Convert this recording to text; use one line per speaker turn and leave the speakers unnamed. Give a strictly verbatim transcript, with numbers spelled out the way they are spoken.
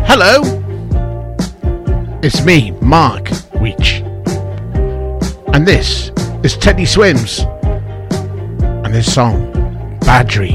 Hello, it's me, Mark Weech, and this is Teddy Swims and his song Bad Dreams.